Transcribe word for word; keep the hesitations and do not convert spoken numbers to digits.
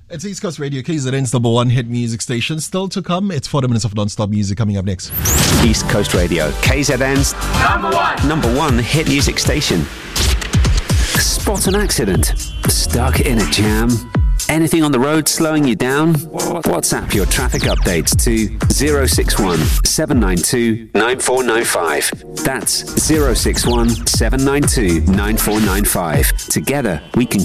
It's East Coast Radio, K Z N's number one hit music station. Still to come, it's forty minutes of non-stop music coming up next. East Coast Radio, K Z N's number one, number one hit music station. Spot an accident? Stuck in a jam? Anything on the road slowing you down? WhatsApp your traffic updates to zero six one, seven nine two, nine four nine five. That's zero six one, seven nine two, nine four nine five. Together, we can